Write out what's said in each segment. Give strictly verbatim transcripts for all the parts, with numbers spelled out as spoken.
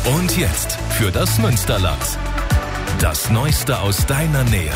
Und jetzt für das Münsterland. Das Neueste aus deiner Nähe.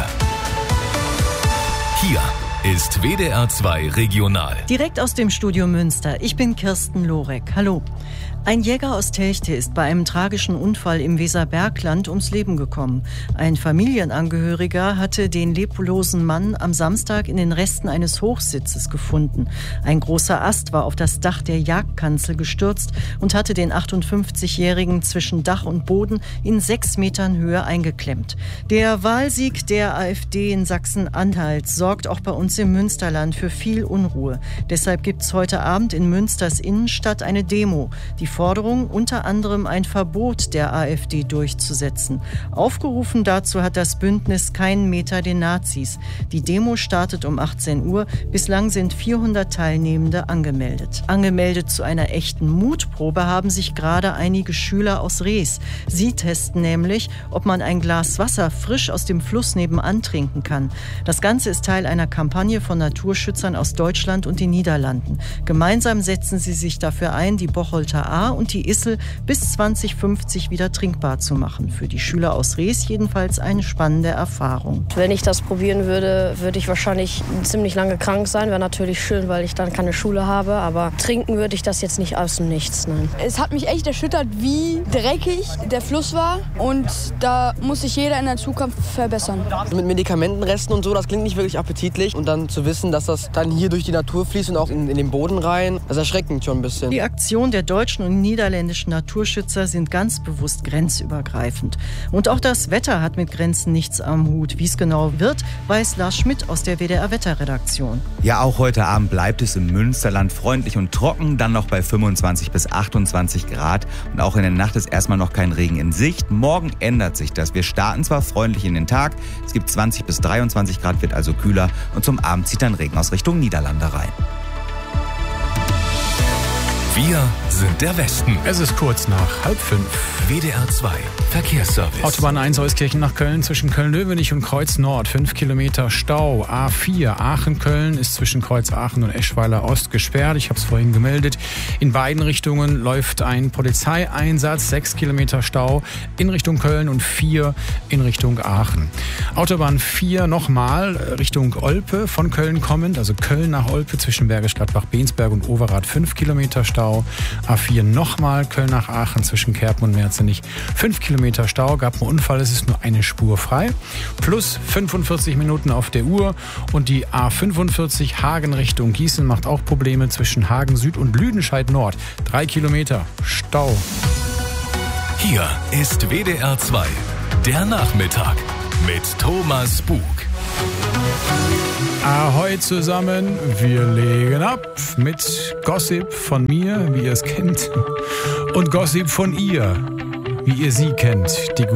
Hier ist W D R zwei Regional. Direkt aus dem Studio Münster. Ich bin Kirsten Lorek. Hallo. Ein Jäger aus Telchte ist bei einem tragischen Unfall im Weserbergland ums Leben gekommen. Ein Familienangehöriger hatte den leblosen Mann am Samstag in den Resten eines Hochsitzes gefunden. Ein großer Ast war auf das Dach der Jagdkanzel gestürzt und hatte den achtundfünfzigjährigen zwischen Dach und Boden in sechs Metern Höhe eingeklemmt. Der Wahlsieg der AfD in Sachsen-Anhalt sorgt auch bei uns im Münsterland für viel Unruhe. Deshalb gibt es heute Abend in Münsters Innenstadt eine Demo. Die Forderung, unter anderem ein Verbot der AfD durchzusetzen. Aufgerufen dazu hat das Bündnis Keinen Meter den Nazis. Die Demo startet um achtzehn Uhr. Bislang sind vierhundert Teilnehmende angemeldet. Angemeldet zu einer echten Mutprobe haben sich gerade einige Schüler aus Rees. Sie testen nämlich, ob man ein Glas Wasser frisch aus dem Fluss nebenan trinken kann. Das Ganze ist Teil einer Kampagne von Naturschützern aus Deutschland und den Niederlanden. Gemeinsam setzen sie sich dafür ein, die Bocholter A und die Issel bis zwanzig fünfzig wieder trinkbar zu machen. Für die Schüler aus Rees jedenfalls eine spannende Erfahrung. Wenn ich das probieren würde, würde ich wahrscheinlich ziemlich lange krank sein. Wäre natürlich schön, weil ich dann keine Schule habe. Aber trinken würde ich das jetzt nicht aus dem Nichts, nein. Es hat mich echt erschüttert, wie dreckig der Fluss war. Und da muss sich jeder in der Zukunft verbessern. Mit Medikamentenresten und so, das klingt nicht wirklich appetitlich. Und dann zu wissen, dass das dann hier durch die Natur fließt und auch in, in den Boden rein, das ist erschreckend schon ein bisschen. Die Aktion der deutschen und niederländischen Naturschützer sind ganz bewusst grenzübergreifend. Und auch das Wetter hat mit Grenzen nichts am Hut. Wie es genau wird, weiß Lars Schmidt aus der W D R-Wetterredaktion. Ja, auch heute Abend bleibt es im Münsterland freundlich und trocken, dann noch bei fünfundzwanzig bis achtundzwanzig Grad. Und auch in der Nacht ist erstmal noch kein Regen in Sicht. Morgen ändert sich das. Wir starten zwar freundlich in den Tag, es gibt zwanzig bis dreiundzwanzig Grad, wird also kühler und zum Abend zieht dann Regen aus Richtung Niederlande rein. Wir sind der Westen. Es ist kurz nach halb fünf. W D R zwei Verkehrsservice. Autobahn eins Euskirchen nach Köln zwischen Köln-Löwenich und Kreuz Nord. fünf Kilometer Stau. A vier Aachen-Köln ist zwischen Kreuz Aachen und Eschweiler Ost gesperrt. Ich habe es vorhin gemeldet. In beiden Richtungen läuft ein Polizeieinsatz. sechs Kilometer Stau in Richtung Köln und vier in Richtung Aachen. Autobahn vier nochmal Richtung Olpe von Köln kommend. Also Köln nach Olpe zwischen Bergisch Gladbach, Bensberg und Overath. fünf Kilometer Stau. A vier nochmal Köln nach Aachen zwischen Kerpen und Merzenich. fünf Kilometer Stau, gab einen Unfall, es ist nur eine Spur frei. Plus fünfundvierzig Minuten auf der Uhr. Und die A fünfundvierzig Hagen Richtung Gießen macht auch Probleme zwischen Hagen Süd und Lüdenscheid Nord. Drei Kilometer Stau. Hier ist W D R zwei, der Nachmittag mit Thomas Bug. Ahoi zusammen, wir legen ab mit Gossip von mir, wie ihr es kennt, und Gossip von ihr, wie ihr sie kennt. Die